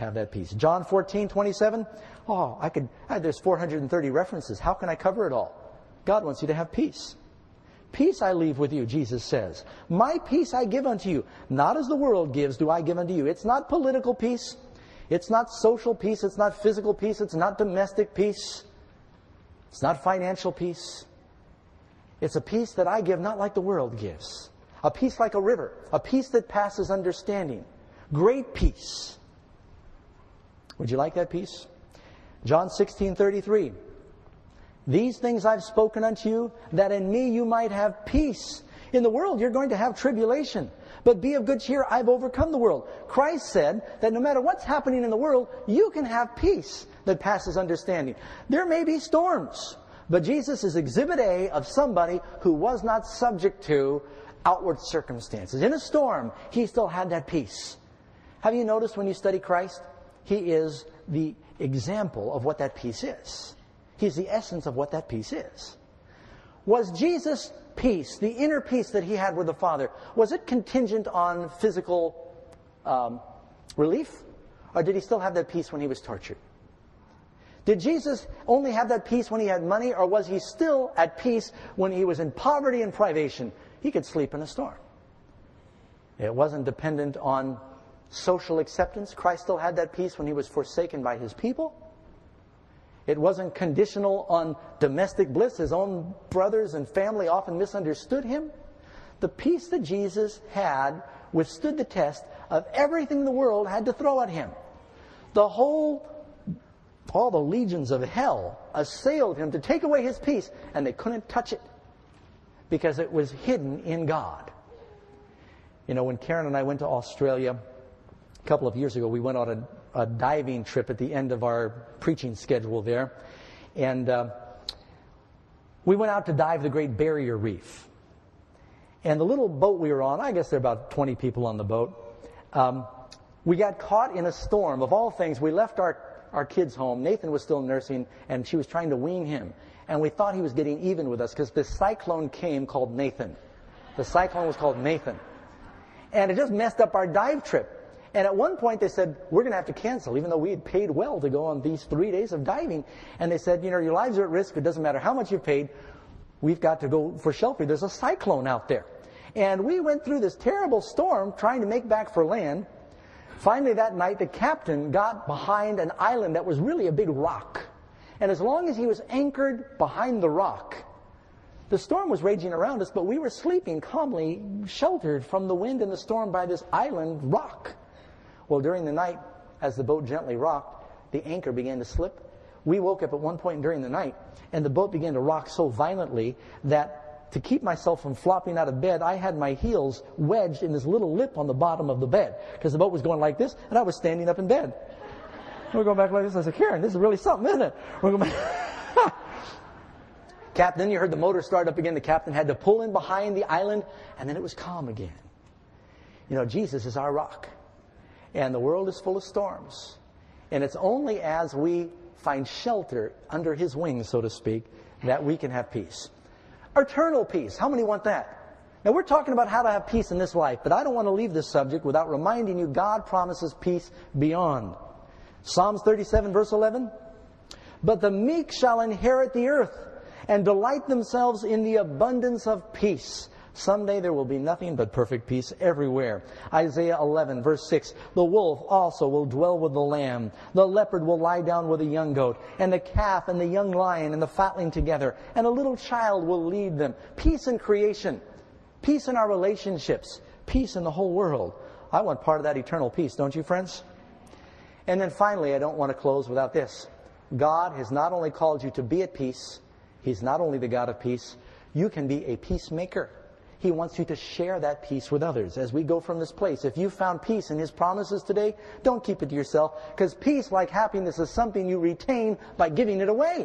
have that peace. John 14:27. There's 430 references. How can I cover it all? God wants you to have peace. Peace I leave with you, Jesus says. My peace I give unto you. Not as the world gives do I give unto you. It's not political peace. It's not social peace. It's not physical peace. It's not domestic peace. It's not financial peace. It's a peace that I give not like the world gives. A peace like a river. A peace that passes understanding. Great peace. Would you like that peace? John 16:33. These things I've spoken unto you, that in me you might have peace. In the world you're going to have tribulation. But be of good cheer, I've overcome the world. Christ said that no matter what's happening in the world, you can have peace that passes understanding. There may be storms, but Jesus is exhibit A of somebody who was not subject to outward circumstances. In a storm, he still had that peace. Have you noticed when you study Christ? He is the example of what that peace is. He's the essence of what that peace is. Was Jesus' peace, the inner peace that he had with the Father, was it contingent on physical relief? Or did he still have that peace when he was tortured? Did Jesus only have that peace when he had money, or was he still at peace when he was in poverty and privation? He could sleep in a storm. It wasn't dependent on social acceptance. Christ still had that peace when he was forsaken by his people. It wasn't conditional on domestic bliss. His own brothers and family often misunderstood him. The peace that Jesus had withstood the test of everything the world had to throw at him. All the legions of hell assailed him to take away his peace, and they couldn't touch it because it was hidden in God. You know, when Karen and I went to Australia a couple of years ago, we went on a diving trip at the end of our preaching schedule there. And we went out to dive the Great Barrier Reef. And the little boat we were on, I guess there were about 20 people on the boat, we got caught in a storm. Of all things, we left our kids home. Nathan was still nursing, and she was trying to wean him. And we thought he was getting even with us because this cyclone came called Nathan. The cyclone was called Nathan. And it just messed up our dive trip. And at one point they said, we're going to have to cancel, even though we had paid well to go on these 3 days of diving. And they said, you know, your lives are at risk. It doesn't matter how much you've paid. We've got to go for shelter. There's a cyclone out there. And we went through this terrible storm trying to make back for land. Finally that night, the captain got behind an island that was really a big rock. And as long as he was anchored behind the rock, the storm was raging around us, but we were sleeping calmly, sheltered from the wind and the storm by this island rock. Well, during the night, as the boat gently rocked, the anchor began to slip. We woke up at one point during the night, and the boat began to rock so violently that to keep myself from flopping out of bed, I had my heels wedged in this little lip on the bottom of the bed, because the boat was going like this, and I was standing up in bed. We're going back like this. I said, Karen, this is really something, isn't it? We're going back. Captain, then you heard the motor start up again. The captain had to pull in behind the island, and then it was calm again. You know, Jesus is our rock. And the world is full of storms. And it's only as we find shelter under his wings, so to speak, that we can have peace. Eternal peace. How many want that? Now, we're talking about how to have peace in this life, but I don't want to leave this subject without reminding you God promises peace beyond. Psalms 37, verse 11. But the meek shall inherit the earth and delight themselves in the abundance of peace. Someday there will be nothing but perfect peace everywhere. Isaiah 11, verse 6. The wolf also will dwell with the lamb. The leopard will lie down with the young goat. And the calf and the young lion and the fatling together. And a little child will lead them. Peace in creation. Peace in our relationships. Peace in the whole world. I want part of that eternal peace, don't you, friends? And then finally, I don't want to close without this. God has not only called you to be at peace. He's not only the God of peace. You can be a peacemaker. He wants you to share that peace with others as we go from this place. If you found peace in his promises today, don't keep it to yourself, because peace, like happiness, is something you retain by giving it away.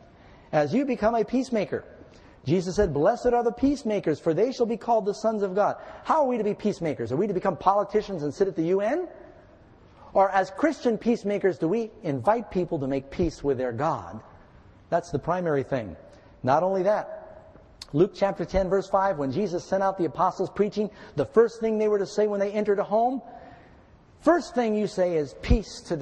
As you become a peacemaker, Jesus said, blessed are the peacemakers, for they shall be called the sons of God. How are we to be peacemakers? Are we to become politicians and sit at the UN? Or as Christian peacemakers, do we invite people to make peace with their God? That's the primary thing. Not only that, Luke chapter 10, verse 5, when Jesus sent out the apostles preaching, the first thing they were to say when they entered a home, first thing you say is, peace to